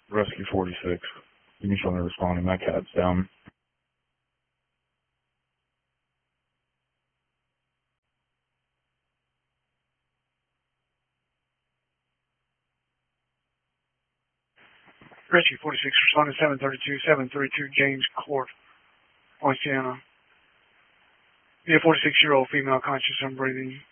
Rescue 46. You can show me responding. My cat's down. Rescue 46 responding 732 James Court, Louisiana. Be a 46-year-old female conscious and breathing.